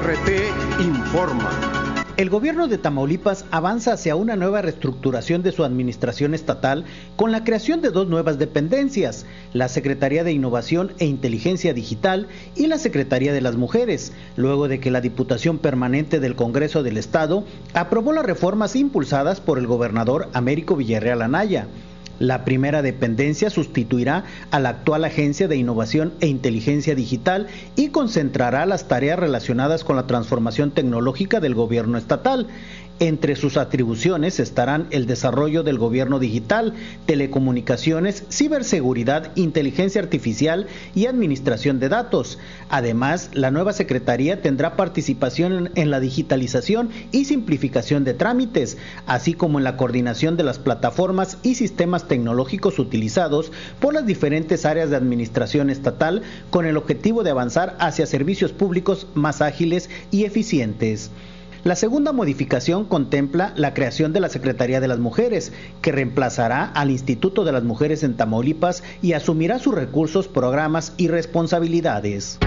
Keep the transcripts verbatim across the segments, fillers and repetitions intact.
R T informa. El gobierno de Tamaulipas avanza hacia una nueva reestructuración de su administración estatal con la creación de dos nuevas dependencias, la Secretaría de Innovación e Inteligencia Digital y la Secretaría de las Mujeres, luego de que la Diputación Permanente del Congreso del Estado aprobó las reformas impulsadas por el gobernador Américo Villarreal Anaya. La primera dependencia sustituirá a la actual Agencia de Innovación e Inteligencia Digital y concentrará las tareas relacionadas con la transformación tecnológica del gobierno estatal. Entre sus atribuciones estarán el desarrollo del gobierno digital, telecomunicaciones, ciberseguridad, inteligencia artificial y administración de datos. Además, la nueva secretaría tendrá participación en la digitalización y simplificación de trámites, así como en la coordinación de las plataformas y sistemas tecnológicos utilizados por las diferentes áreas de administración estatal, con el objetivo de avanzar hacia servicios públicos más ágiles y eficientes. La segunda modificación contempla la creación de la Secretaría de las Mujeres, que reemplazará al Instituto de las Mujeres en Tamaulipas y asumirá sus recursos, programas y responsabilidades.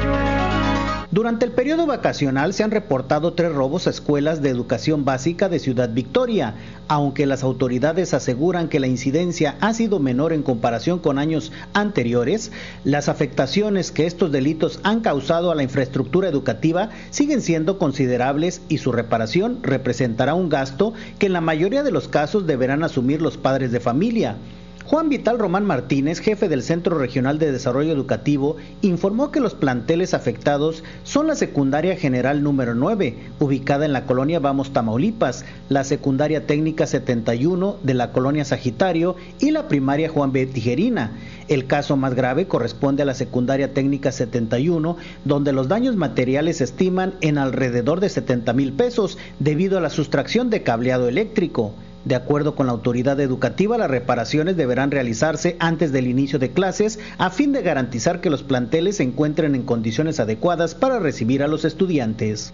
Durante el periodo vacacional se han reportado tres robos a escuelas de educación básica de Ciudad Victoria, aunque las autoridades aseguran que la incidencia ha sido menor en comparación con años anteriores. Las afectaciones que estos delitos han causado a la infraestructura educativa siguen siendo considerables y su reparación representará un gasto que en la mayoría de los casos deberán asumir los padres de familia. Juan Vital Román Martínez, jefe del Centro Regional de Desarrollo Educativo, informó que los planteles afectados son la Secundaria General número nueve, ubicada en la colonia Vamos Tamaulipas, la Secundaria Técnica setenta y uno de la colonia Sagitario y la Primaria Juan B. Tijerina. El caso más grave corresponde a la Secundaria Técnica setenta y uno, donde los daños materiales se estiman en alrededor de setenta mil pesos debido a la sustracción de cableado eléctrico. De acuerdo con la autoridad educativa, las reparaciones deberán realizarse antes del inicio de clases a fin de garantizar que los planteles se encuentren en condiciones adecuadas para recibir a los estudiantes.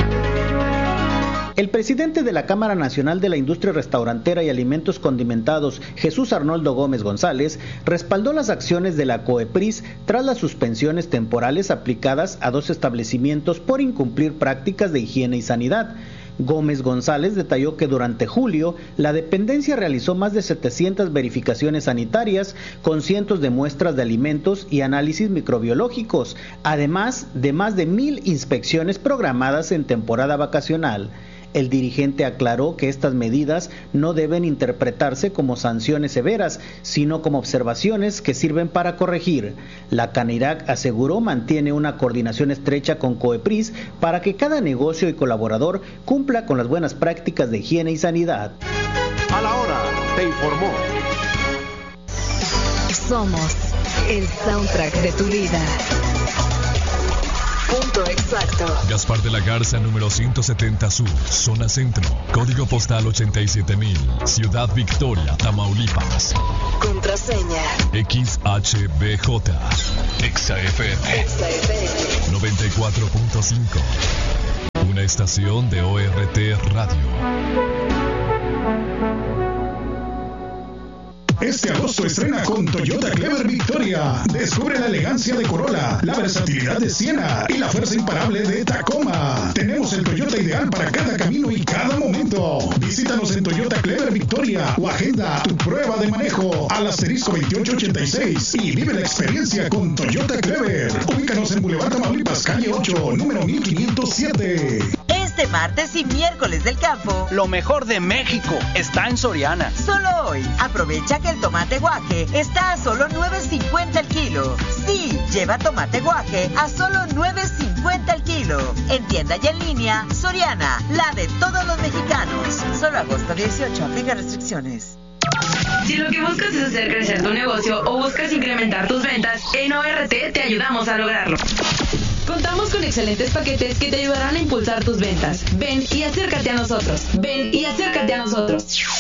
El presidente de la Cámara Nacional de la Industria Restaurantera y Alimentos Condimentados, Jesús Arnoldo Gómez González, respaldó las acciones de la COEPRIS tras las suspensiones temporales aplicadas a dos establecimientos por incumplir prácticas de higiene y sanidad. Gómez González detalló que durante julio la dependencia realizó más de setecientas verificaciones sanitarias con cientos de muestras de alimentos y análisis microbiológicos, además de más de mil inspecciones programadas en temporada vacacional. El dirigente aclaró que estas medidas no deben interpretarse como sanciones severas, sino como observaciones que sirven para corregir. La Canirac aseguró mantiene una coordinación estrecha con COEPRIS para que cada negocio y colaborador cumpla con las buenas prácticas de higiene y sanidad. A la hora, te informó. Somos el soundtrack de tu vida. Punto exacto. Gaspar de la Garza, número ciento setenta Sur, zona centro. Código postal ochenta y siete mil. Ciudad Victoria, Tamaulipas. Contraseña X H B J. Exa F M. Exa F M. noventa y cuatro punto cinco. Una estación de O R T Radio. Este agosto estrena con Toyota Clever Victoria. Descubre la elegancia de Corolla, la versatilidad de Siena y la fuerza imparable de Tacoma. Tenemos el Toyota ideal para cada camino y cada momento. Visítanos en Toyota Clever Victoria o agenda tu prueba de manejo al asterisco veintiocho ochenta y seis y vive la experiencia con Toyota Clever. Ubícanos en Boulevard Tamaulipas, calle ocho, número mil quinientos siete. Este martes y miércoles del campo, lo mejor de México está en Soriana. Solo hoy, aprovecha que el tomate guaje está a solo nueve cincuenta el kilo. Sí, lleva tomate guaje a solo nueve cincuenta el kilo. En tienda y en línea, Soriana, la de todos los mexicanos. Solo agosto dieciocho, aplica restricciones. Si lo que buscas es hacer crecer tu negocio o buscas incrementar tus ventas, en O R T te ayudamos a lograrlo. Contamos con excelentes paquetes que te ayudarán a impulsar tus ventas. Ven y acércate a nosotros. Ven y acércate a nosotros.